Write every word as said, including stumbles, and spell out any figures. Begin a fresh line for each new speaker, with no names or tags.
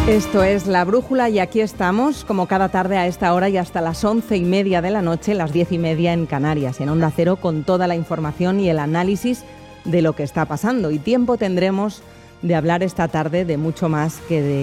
Esto es La Brújula y aquí estamos, como cada tarde a esta hora y hasta las once y media de la noche, las diez y media en Canarias, en Onda Cero, con toda la información y el análisis de lo que está pasando. Y tiempo tendremos de hablar esta tarde de mucho más que de